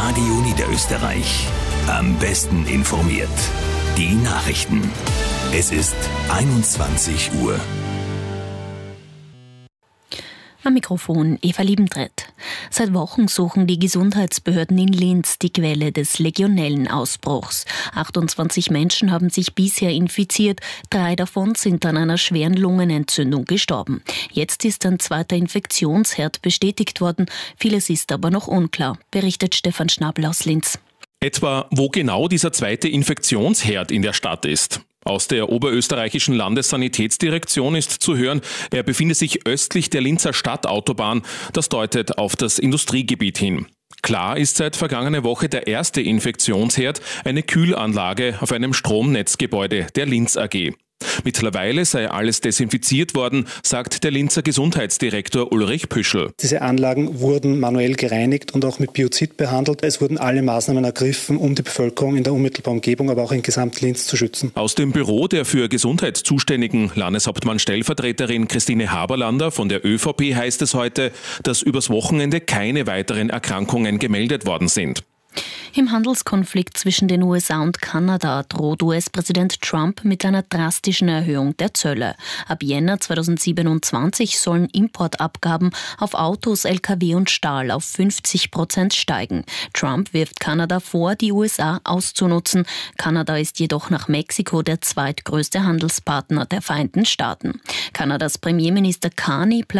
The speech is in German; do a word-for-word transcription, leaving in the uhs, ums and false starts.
Radio Niederösterreich. Am besten informiert. Die Nachrichten. Es ist einundzwanzig Uhr. Am Mikrofon Eva Liebentritt. Seit Wochen suchen die Gesundheitsbehörden in Linz die Quelle des Legionellenausbruchs. achtundzwanzig Menschen haben sich bisher infiziert, drei davon sind an einer schweren Lungenentzündung gestorben. Jetzt ist ein zweiter Infektionsherd bestätigt worden, vieles ist aber noch unklar, berichtet Stefan Schnabel aus Linz. Etwa wo genau dieser zweite Infektionsherd in der Stadt ist. Aus der oberösterreichischen Landessanitätsdirektion ist zu hören, er befindet sich östlich der Linzer Stadtautobahn. Das deutet auf das Industriegebiet hin. Klar ist seit vergangener Woche der erste Infektionsherd, eine Kühlanlage auf einem Stromnetzgebäude der Linz A G. Mittlerweile sei alles desinfiziert worden, sagt der Linzer Gesundheitsdirektor Ulrich Püschel. Diese Anlagen wurden manuell gereinigt und auch mit Biozid behandelt. Es wurden alle Maßnahmen ergriffen, um die Bevölkerung in der unmittelbaren Umgebung, aber auch in Gesamt-Linz zu schützen. Aus dem Büro der für Gesundheit zuständigen Landeshauptmann-Stellvertreterin Christine Haberlander von der ÖVP heißt es heute, dass übers Wochenende keine weiteren Erkrankungen gemeldet worden sind. Im Handelskonflikt zwischen den U S A und Kanada droht U S-Präsident Trump mit einer drastischen Erhöhung der Zölle. Ab Jänner zweitausendsiebenundzwanzig sollen Importabgaben auf Autos, L K W und Stahl auf fünfzig Prozent steigen. Trump wirft Kanada vor, die U S A auszunutzen. Kanada ist jedoch nach Mexiko der zweitgrößte Handelspartner der Vereinigten Staaten. Kanadas Premierminister Carney plant